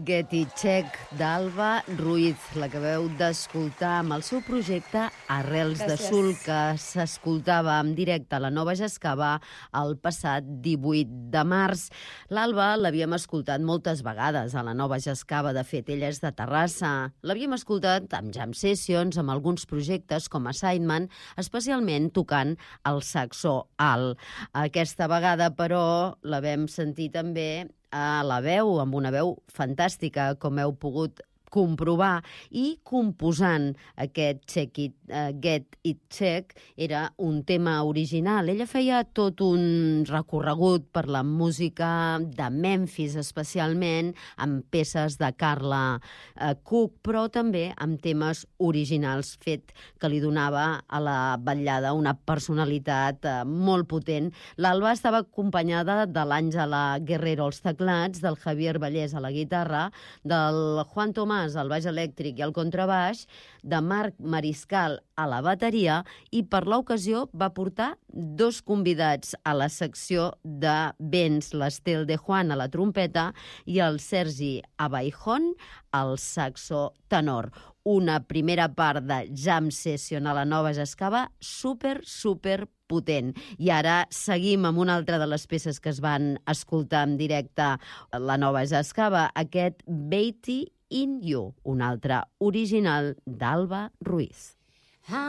Get It Check d'Alba Ruiz, la que veu d'escoltar amb el seu projecte Arrels de Sul, que s'escoltava en directe a la Nova Jascava el passat 18 de març. L'Alba l'havíem escoltat moltes vegades a la Nova Jascava, de fet, ella és de Terrassa. L'havíem escoltat amb jam sessions, amb alguns projectes com a sideman, especialment tocant el saxo alt. Aquesta vegada, però, la vam sentir també a la veu, amb una veu fantàstica, com heu pogut comprovar, i composant aquest Get It Check era un tema original. Ella feia tot un recorregut per la música de Memphis, especialment, amb peces de Carla Cook, però també amb temes originals, fet que li donava a la vetllada una personalitat molt potent. L'Alba estava acompanyada de l'Àngela Guerrero als teclats, del Javier Vallès a la guitarra, del Juan Tomàs al baix elèctric i al contrabaix, de Marc Mariscal a la bateria, i per l'ocasió va portar dos convidats a la secció de vents, l'Estel de Juan a la trompeta i el Sergi Abaijón al saxo tenor. Una primera part de jam session a la Nova Jascava super potent. I ara seguim amb una altra de les peces que es van escoltar en directe a la Nova Jascava, aquest Beatty in You, un altre original d'Alba Ruiz.